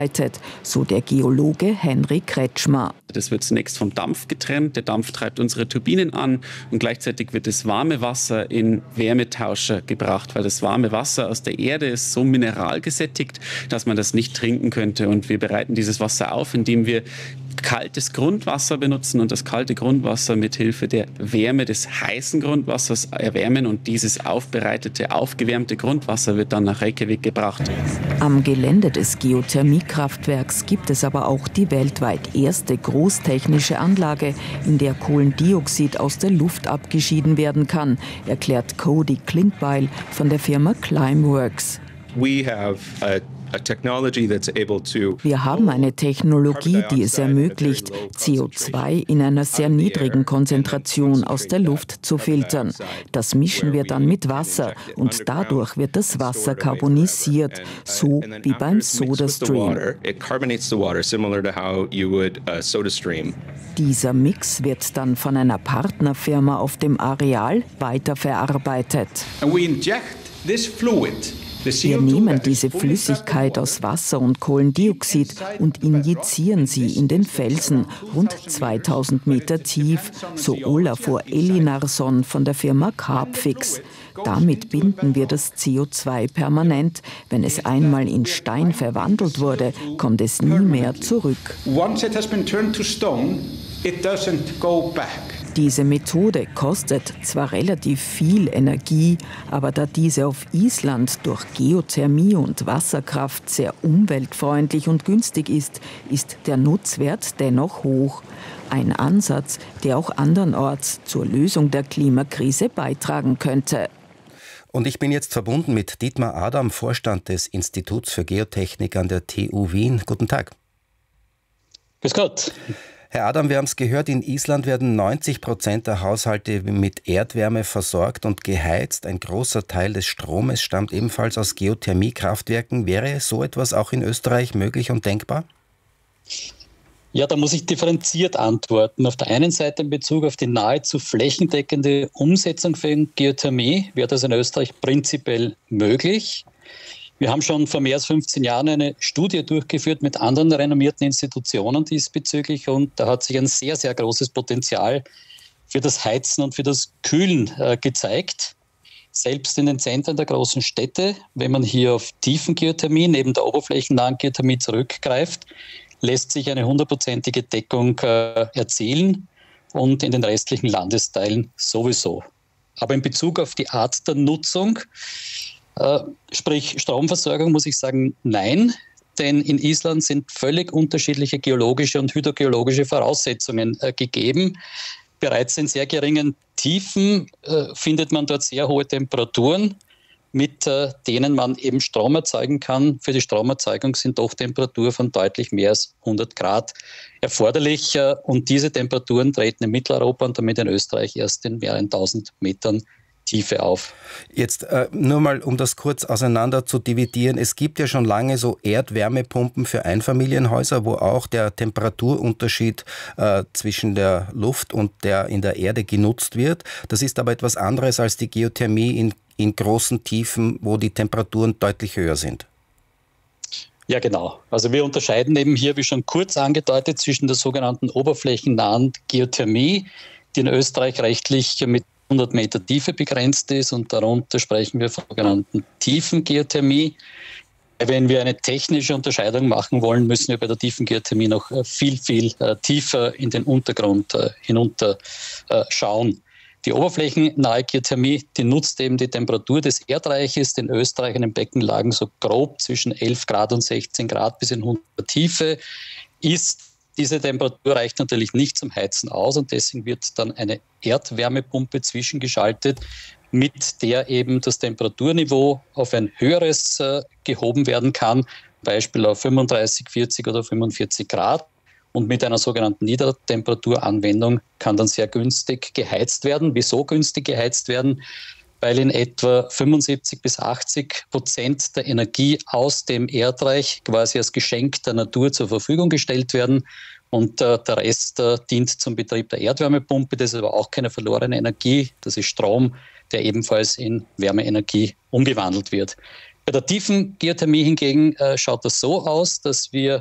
so der Geologe Henry Kretschmer. Das wird zunächst vom Dampf getrennt. Der Dampf treibt unsere Turbinen an und gleichzeitig wird das warme Wasser in Wärmetauscher gebracht, weil das warme Wasser aus der Erde ist so mineralgesättigt, dass man das nicht trinken könnte. Und wir bereiten dieses Wasser auf, indem wir kaltes Grundwasser benutzen und das kalte Grundwasser mit Hilfe der Wärme des heißen Grundwassers erwärmen und dieses aufbereitete, aufgewärmte Grundwasser wird dann nach Reykjavik gebracht. Am Gelände des Geothermiekraftwerks gibt es aber auch die weltweit erste großtechnische Anlage, in der Kohlendioxid aus der Luft abgeschieden werden kann, erklärt Cody Klintbeil von der Firma Climeworks. Wir haben eine Technologie, die es ermöglicht, CO2 in einer sehr niedrigen Konzentration aus der Luft zu filtern. Das mischen wir dann mit Wasser und dadurch wird das Wasser karbonisiert, so wie beim SodaStream. Dieser Mix wird dann von einer Partnerfirma auf dem Areal weiterverarbeitet. Wir nehmen diese Flüssigkeit aus Wasser und Kohlendioxid und injizieren sie in den Felsen, rund 2000 Meter tief, so Olafur Elinarsson von der Firma Carbfix. Damit binden wir das CO2 permanent. Wenn es einmal in Stein verwandelt wurde, kommt es nie mehr zurück. Diese Methode kostet zwar relativ viel Energie, aber da diese auf Island durch Geothermie und Wasserkraft sehr umweltfreundlich und günstig ist, ist der Nutzwert dennoch hoch. Ein Ansatz, der auch andernorts zur Lösung der Klimakrise beitragen könnte. Und ich bin jetzt verbunden mit Dietmar Adam, Vorstand des Instituts für Geotechnik an der TU Wien. Guten Tag. Grüß Gott. Herr Adam, wir haben es gehört, in Island werden 90% der Haushalte mit Erdwärme versorgt und geheizt. Ein großer Teil des Stromes stammt ebenfalls aus Geothermiekraftwerken. Wäre so etwas auch in Österreich möglich und denkbar? Ja, da muss ich differenziert antworten. Auf der einen Seite in Bezug auf die nahezu flächendeckende Umsetzung von Geothermie wäre das in Österreich prinzipiell möglich. Wir haben schon vor mehr als 15 Jahren eine Studie durchgeführt mit anderen renommierten Institutionen diesbezüglich und da hat sich ein sehr, sehr großes Potenzial für das Heizen und für das Kühlen gezeigt. Selbst in den Zentren der großen Städte, wenn man hier auf Tiefengeothermie neben der oberflächennahen Geothermie zurückgreift, lässt sich eine 100%ige Deckung erzielen und in den restlichen Landesteilen sowieso. Aber in Bezug auf die Art der Nutzung, sprich Stromversorgung, muss ich sagen, nein, denn in Island sind völlig unterschiedliche geologische und hydrogeologische Voraussetzungen gegeben. Bereits in sehr geringen Tiefen findet man dort sehr hohe Temperaturen, mit denen man eben Strom erzeugen kann. Für die Stromerzeugung sind doch Temperaturen von deutlich mehr als 100 Grad erforderlich. Und diese Temperaturen treten in Mitteleuropa und damit in Österreich erst in mehreren tausend Metern Tiefe auf. Jetzt nur mal, um das kurz auseinander zu dividieren. Es gibt ja schon lange so Erdwärmepumpen für Einfamilienhäuser, wo auch der Temperaturunterschied zwischen der Luft und der in der Erde genutzt wird. Das ist aber etwas anderes als die Geothermie in großen Tiefen, wo die Temperaturen deutlich höher sind. Ja, genau. Also wir unterscheiden eben hier, wie schon kurz angedeutet, zwischen der sogenannten oberflächennahen Geothermie, die in Österreich rechtlich mit 100 Meter Tiefe begrenzt ist und darunter sprechen wir von sogenannten Tiefengeothermie. Wenn wir eine technische Unterscheidung machen wollen, müssen wir bei der Tiefengeothermie noch viel, viel tiefer in den Untergrund hinunter schauen. Die oberflächennahe Geothermie, die nutzt eben die Temperatur des Erdreiches, in Österreich in den Beckenlagen so grob zwischen 11 Grad und 16 Grad bis in 100 Tiefe ist. Diese Temperatur reicht natürlich nicht zum Heizen aus und deswegen wird dann eine Erdwärmepumpe zwischengeschaltet, mit der eben das Temperaturniveau auf ein höheres gehoben werden kann, Beispiel auf 35, 40 oder 45 Grad. Und mit einer sogenannten Niedertemperaturanwendung kann dann sehr günstig geheizt werden. Wieso günstig geheizt werden? Weil in etwa 75 bis 80% der Energie aus dem Erdreich quasi als Geschenk der Natur zur Verfügung gestellt werden. Und der Rest dient zum Betrieb der Erdwärmepumpe. Das ist aber auch keine verlorene Energie. Das ist Strom, der ebenfalls in Wärmeenergie umgewandelt wird. Bei der tiefen Geothermie hingegen schaut das so aus, dass wir